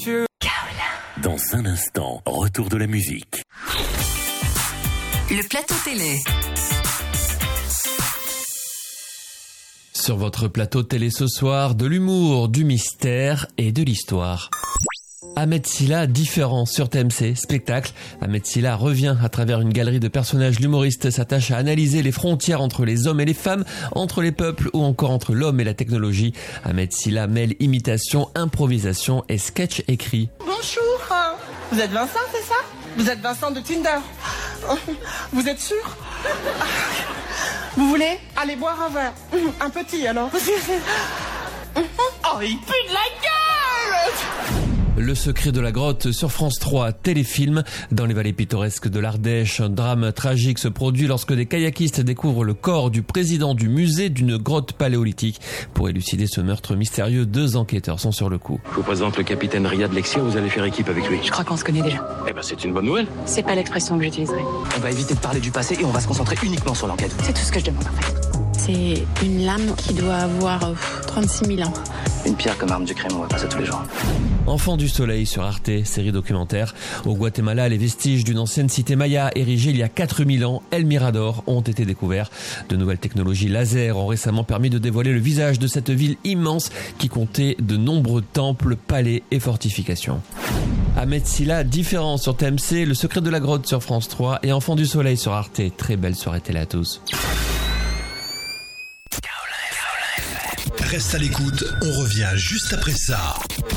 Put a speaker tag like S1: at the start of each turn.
S1: Dans un instant, retour de la musique.
S2: Le plateau télé.
S3: Sur votre plateau télé ce soir, de l'humour, du mystère et de l'histoire. Ahmed Silla, différent sur TMC, spectacle. Ahmed Silla revient à travers une galerie de personnages. L'humoriste s'attache à analyser les frontières entre les hommes et les femmes, entre les peuples ou encore entre l'homme et la technologie. Ahmed Silla mêle imitation, improvisation et sketch écrit.
S4: Bonjour, vous êtes Vincent, c'est ça? Vous êtes Vincent de Tinder. Vous êtes sûr? Vous voulez aller boire un verre? Un petit alors. Oh, il pue de la gueule!
S3: Le secret de la grotte sur France 3, téléfilm. Dans les vallées pittoresques de l'Ardèche, un drame tragique se produit lorsque des kayakistes découvrent le corps du président du musée d'une grotte paléolithique. Pour élucider ce meurtre mystérieux, 2 enquêteurs sont sur le coup.
S5: Je vous présente le capitaine Riyad Lexia, vous allez faire équipe avec lui.
S6: Je crois qu'on se connaît déjà.
S5: Eh ben c'est une bonne nouvelle.
S6: C'est pas l'expression que j'utiliserai.
S7: On va éviter de parler du passé et on va se concentrer uniquement sur l'enquête.
S6: C'est tout ce que je demande en fait.
S8: C'est une lame qui doit avoir 36 000 ans.
S7: Une pierre comme arme du crime, on voit pas ça tous les jours.
S3: Enfants du soleil sur Arte, série documentaire. Au Guatemala, les vestiges d'une ancienne cité maya érigée il y a 4000 ans, El Mirador, ont été découverts. De nouvelles technologies laser ont récemment permis de dévoiler le visage de cette ville immense qui comptait de nombreux temples, palais et fortifications. Ahmed Silla, différent sur TMC, Le secret de la grotte sur France 3 et Enfants du soleil sur Arte. Très belle soirée télé à tous.
S9: Reste à l'écoute, on revient juste après ça.